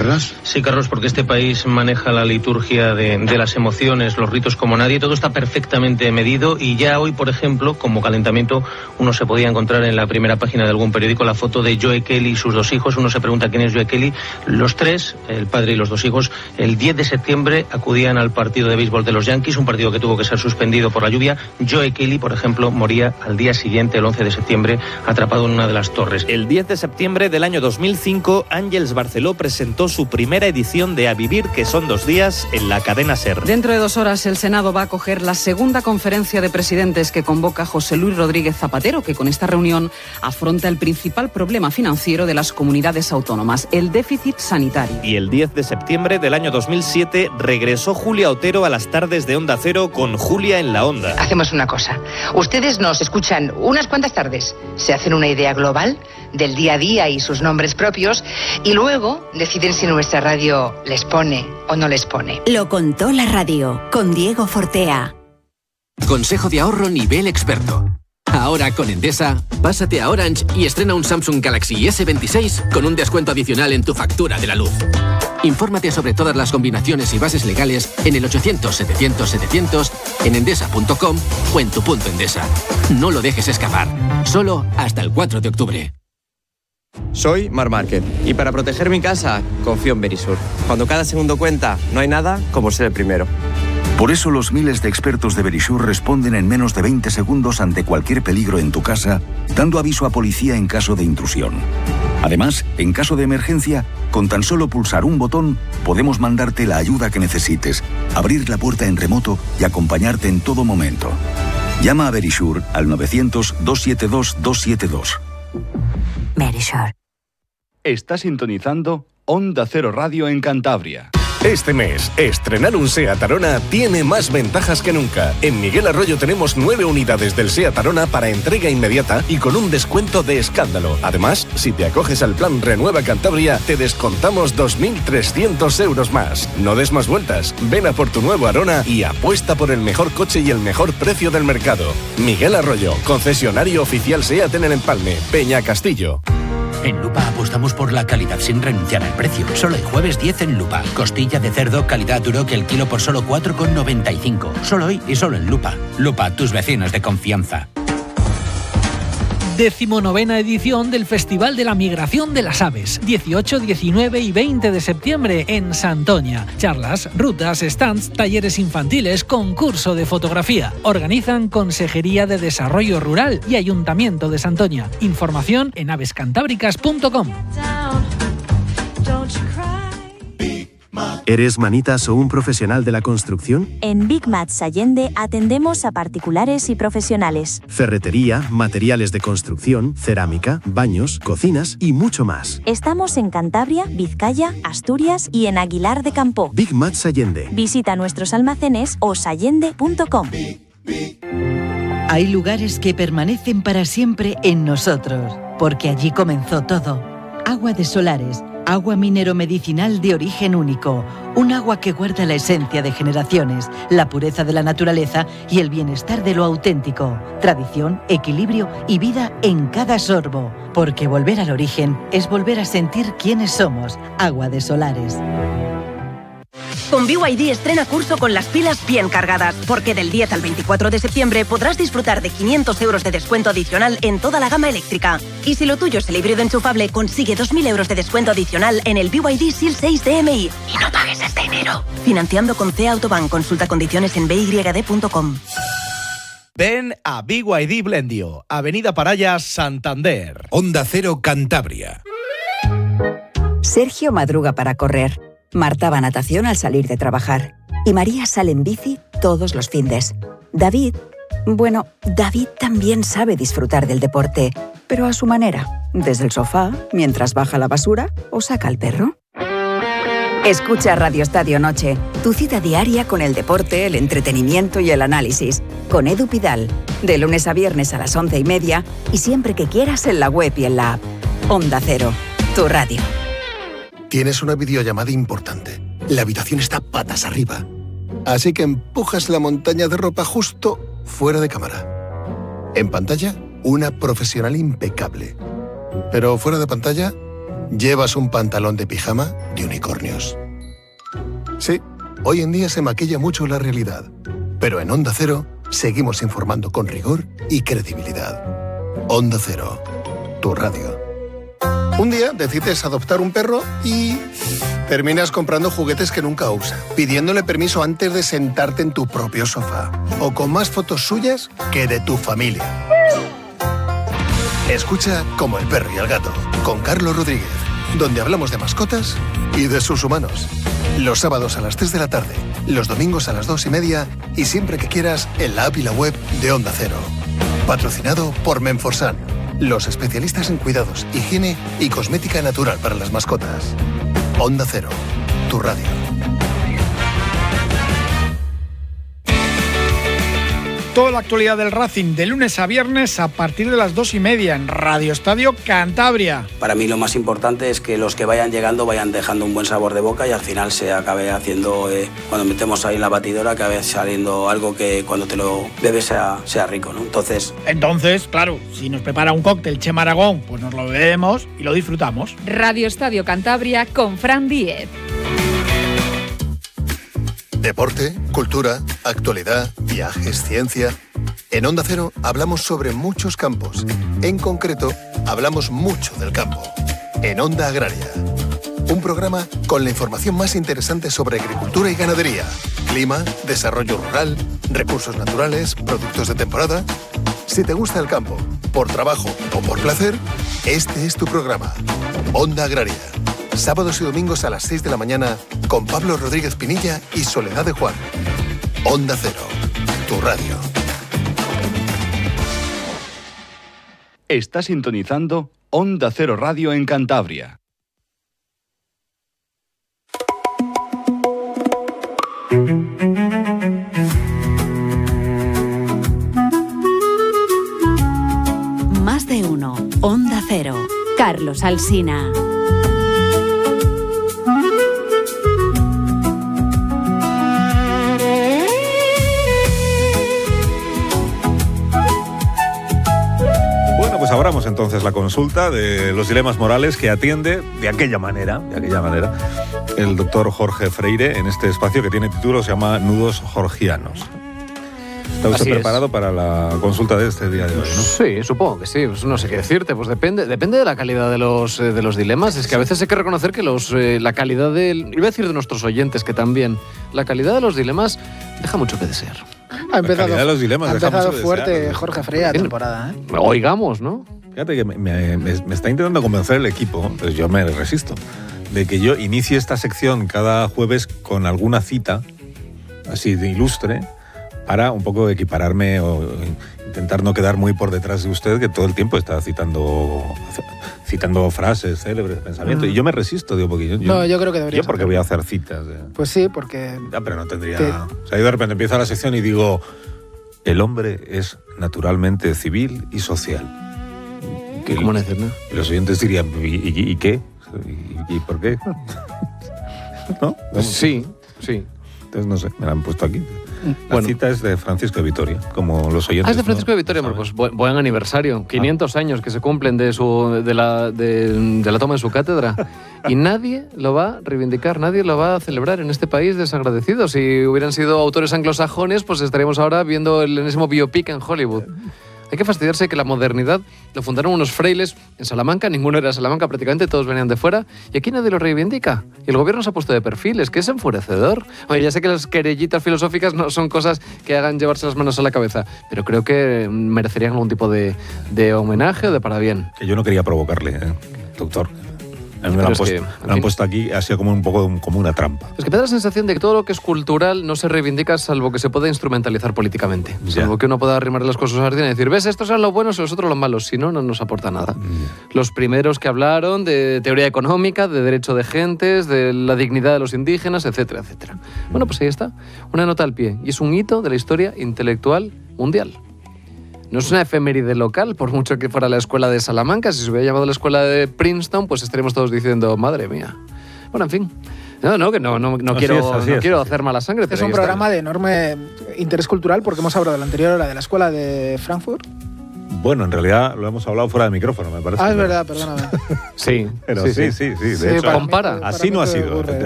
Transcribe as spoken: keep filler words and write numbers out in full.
¿Carlos? Sí, Carlos, porque este país maneja la liturgia de, de las emociones, los ritos como nadie, todo está perfectamente medido y ya hoy, por ejemplo, como calentamiento, uno se podía encontrar en la primera página de algún periódico la foto de Joe Kelly y sus dos hijos. Uno se pregunta quién es Joe Kelly. Los tres, el padre y los dos hijos, el diez de septiembre acudían al partido de béisbol de los Yankees, un partido que tuvo que ser suspendido por la lluvia. Joe Kelly, por ejemplo, moría al día siguiente, el once de septiembre, atrapado en una de las torres. El diez de septiembre del año dos mil cinco, Àngels Barceló presentó su primera edición de A Vivir, que son dos días, en la cadena SER. Dentro de dos horas el Senado va a acoger la segunda conferencia de presidentes que convoca José Luis Rodríguez Zapatero, que con esta reunión afronta el principal problema financiero de las comunidades autónomas, el déficit sanitario. Y el diez de septiembre del año dos mil siete regresó Julia Otero a las tardes de Onda Cero con Julia en la Onda. Hacemos una cosa. Ustedes nos escuchan unas cuantas tardes, se hacen una idea global del día a día y sus nombres propios y luego deciden si nuestra radio les pone o no les pone. Lo contó la radio con Diego Fortea. Consejo de ahorro nivel experto. Ahora con Endesa, pásate a Orange y estrena un Samsung Galaxy ese veintiséis con un descuento adicional en tu factura de la luz. Infórmate sobre todas las combinaciones y bases legales en el ochocientos setecientos setecientos, en endesa punto com o en tu punto Endesa. No lo dejes escapar. Solo hasta el cuatro de octubre. Soy Mar Márquez y para proteger mi casa confío en Verisur. Cuando cada segundo cuenta, no hay nada como ser el primero. Por eso los miles de expertos de Verisur responden en menos de veinte segundos ante cualquier peligro en tu casa, dando aviso a policía en caso de intrusión. Además, en caso de emergencia, con tan solo pulsar un botón, podemos mandarte la ayuda que necesites, abrir la puerta en remoto y acompañarte en todo momento. Llama a Verisur al novecientos, doscientos setenta y dos, doscientos setenta y dos. Verisur. Está sintonizando Onda Cero Radio en Cantabria. Este mes, estrenar un SEAT Arona tiene más ventajas que nunca. En Miguel Arroyo tenemos nueve unidades del SEAT Arona para entrega inmediata y con un descuento de escándalo. Además, si te acoges al plan Renueva Cantabria, te descontamos dos mil trescientos euros más. No des más vueltas. Ven a por tu nuevo Arona y apuesta por el mejor coche y el mejor precio del mercado. Miguel Arroyo, concesionario oficial SEAT en el Empalme, Peña Castillo. En Lupa apostamos por la calidad sin renunciar al precio. Solo el jueves diez en Lupa. Costilla de cerdo calidad duro que el kilo por solo cuatro con noventa y cinco. Solo hoy y solo en Lupa. Lupa, tus vecinos de confianza. Decimonovena edición del Festival de la Migración de las Aves, dieciocho, diecinueve y veinte de septiembre en Santoña. Charlas, rutas, stands, talleres infantiles, concurso de fotografía. Organizan Consejería de Desarrollo Rural y Ayuntamiento de Santoña. Información en aves cantábricas punto com. ¿Eres manitas o un profesional de la construcción? En Big Mats Allende atendemos a particulares y profesionales. Ferretería, materiales de construcción, cerámica, baños, cocinas y mucho más. Estamos en Cantabria, Vizcaya, Asturias y en Aguilar de Campo. Big Mats Allende. Visita nuestros almacenes o sallende punto com. Hay lugares que permanecen para siempre en nosotros, porque allí comenzó todo. Agua de Solares. Agua minero-medicinal de origen único. Un agua que guarda la esencia de generaciones, la pureza de la naturaleza y el bienestar de lo auténtico. Tradición, equilibrio y vida en cada sorbo. Porque volver al origen es volver a sentir quiénes somos. Agua de Solares. Con B Y D estrena curso con las pilas bien cargadas, porque del diez al veinticuatro de septiembre podrás disfrutar de quinientos euros de descuento adicional en toda la gama eléctrica. Y si lo tuyo es el híbrido enchufable, consigue dos mil euros de descuento adicional en el B Y D S I L seis D M I. Y no pagues hasta enero. Financiando con C Autobank. Consulta condiciones en b y d punto com. Ven a B Y D Blendio, Avenida Paraya, Santander. Onda Cero Cantabria. Sergio madruga para correr. Marta va a natación al salir de trabajar. Y María sale en bici todos los findes. David, bueno, David también sabe disfrutar del deporte, pero a su manera. Desde el sofá, mientras baja la basura o saca al perro. Escucha Radio Estadio Noche, tu cita diaria con el deporte, el entretenimiento y el análisis. Con Edu Pidal, de lunes a viernes a las once y media y siempre que quieras en la web y en la app. Onda Cero, tu radio. Tienes una videollamada importante. La habitación está patas arriba. Así que empujas la montaña de ropa justo fuera de cámara. En pantalla, una profesional impecable. Pero fuera de pantalla, ¿Llevas un pantalón de pijama de unicornios? Sí, hoy en día se maquilla mucho la realidad, pero en Onda Cero seguimos informando con rigor y credibilidad. Onda Cero, tu radio. Un día decides adoptar un perro y terminas comprando juguetes que nunca usa, pidiéndole permiso antes de sentarte en tu propio sofá, o con más fotos suyas que de tu familia. Escucha Como el perro y el gato, con Carlos Rodríguez, donde hablamos de mascotas y de sus humanos. Los sábados a las tres de la tarde, los domingos a las dos y media y siempre que quieras en la app y la web de Onda Cero. Patrocinado por Menforsan, los especialistas en cuidados, higiene y cosmética natural para las mascotas. Onda Cero, tu radio. Toda la actualidad del Racing de lunes a viernes a partir de las dos y media en Radio Estadio Cantabria. Para mí lo más importante es que los que vayan llegando vayan dejando un buen sabor de boca y al final se acabe haciendo, eh, cuando metemos ahí la batidora, acabe saliendo algo que cuando te lo bebes sea, sea rico, ¿no? Entonces... Entonces, claro, si nos prepara un cóctel Chema Aragón, pues nos lo bebemos y lo disfrutamos. Radio Estadio Cantabria con Fran Díez. Deporte, cultura, actualidad, viajes, ciencia. En Onda Cero hablamos sobre muchos campos. En concreto, hablamos mucho del campo. En Onda Agraria. Un programa con la información más interesante sobre agricultura y ganadería, clima, desarrollo rural, recursos naturales, productos de temporada. Si te gusta el campo, por trabajo o por placer, este es tu programa. Onda Agraria. Sábados y domingos a las seis de la mañana con Pablo Rodríguez Pinilla y Soledad de Juan. Onda Cero, tu radio. Está sintonizando Onda Cero Radio en Cantabria. Más de uno. Onda Cero. Carlos Alsina. Pues abramos entonces la consulta de los dilemas morales que atiende de aquella manera, de aquella manera, el doctor Jorge Freire en este espacio que tiene título, se llama Nudos Jorgianos. ¿Está usted Así preparado es. para la consulta de este día de hoy, no? Sí, supongo que sí. Pues no sé qué decirte. Pues depende, depende de la calidad de los, eh, de los dilemas. Es que a veces hay que reconocer que los, eh, la calidad del... Iba a decir de nuestros oyentes que también. La calidad de los dilemas deja mucho que desear. Ha empezado, de los dilemas ha deja empezado mucho que fuerte desear. Jorge Freire la temporada, ¿eh? Oigamos, ¿no? Fíjate que me, me- me- me está intentando convencer el equipo, pues yo me resisto, de que yo inicie esta sección cada jueves con alguna cita, así de ilustre, para un poco equipararme o intentar no quedar muy por detrás de usted, que todo el tiempo está citando citando frases célebres, pensamientos, Mm. y yo me resisto, digo, porque yo, No, yo creo que deberías yo porque voy a hacer citas. eh. Pues sí, porque... Ya, pero no tendría... Te- O sea, yo de repente empieza la sección y digo, el hombre es naturalmente civil y social. Que ¿Cómo decir, no? Los oyentes dirían, ¿y, y- y qué? ¿Y, y por qué? ¿No? Sí, sí. Entonces, no sé, me la han puesto aquí. La Bueno. cita es de Francisco de Vitoria, como los oyentes. Ah, es de ¿no? Francisco de Vitoria, pues bu- buen aniversario. quinientos años que se cumplen de, su, de, la, de, de la toma de su cátedra. Y nadie lo va a reivindicar, nadie lo va a celebrar en este país desagradecido. Si hubieran sido autores anglosajones, pues estaríamos ahora viendo el enésimo biopic en Hollywood. Hay que fastidiarse que la modernidad lo fundaron unos frailes en Salamanca, ninguno era de Salamanca, prácticamente todos venían de fuera, y aquí nadie lo reivindica. Y el gobierno se ha puesto de perfil, es que es enfurecedor. Oye, ya sé que las querellitas filosóficas no son cosas que hagan llevarse las manos a la cabeza, pero creo que merecerían algún tipo de, de homenaje o de parabién. Que yo no quería provocarle, ¿eh, doctor. A mí me Pero lo han, es puesto, que, en me lo han fin. puesto aquí, ha sido como un poco como una trampa. Es que me da la sensación de que todo lo que es cultural no se reivindica salvo que se pueda instrumentalizar políticamente. Salvo que uno pueda arrimar las cosas a la sardina y decir, ves, estos son los buenos y los otros los malos. Si no, no nos aporta nada. Los primeros que hablaron de teoría económica, de derecho de gentes, de la dignidad de los indígenas, etcétera, etcétera. Bueno, pues ahí está. Una nota al pie. Y es un hito de la historia intelectual mundial. No es una efeméride local, por mucho que fuera la escuela de Salamanca. Si se hubiera llamado la escuela de Princeton, pues estaríamos todos diciendo, madre mía. Bueno, en fin. No, no, que no, no, no Así quiero, es, así no es, quiero así hacer mala sangre. Es pero un ahí está. programa de enorme interés cultural porque hemos hablado de la anterior hora de la escuela de Frankfurt. Bueno, en realidad lo hemos hablado fuera de micrófono, me parece. Ah, es verdad, perdóname. Sí, pero sí, sí, sí, sí, sí. Sí, de hecho, para mí- compara. para así mí no ha te sido, ocurre.